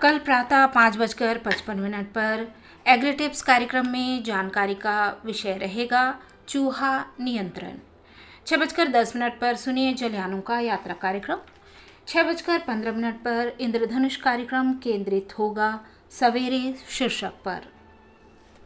कल प्रातः 5:55 पर एग्रीटिप्स कार्यक्रम में जानकारी का विषय रहेगा चूहा नियंत्रण। 6:10 पर सुनिए जलयानों का यात्रा कार्यक्रम। 6:15 पर इंद्रधनुष कार्यक्रम केंद्रित होगा सवेरे शीर्षक पर।